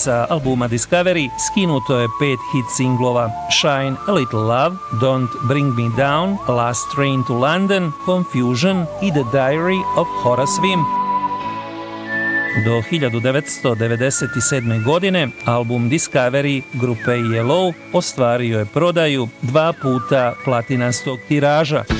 Sa albuma Discovery skinuto je 5 hit singlova: Shine a Little Love, Don't Bring Me Down, Last Train to London, Confusion i The Diary of Horace Wim. Do 1997. godine album Discovery grupe Yellow ostvario je prodaju 2 puta platinastog tiraža.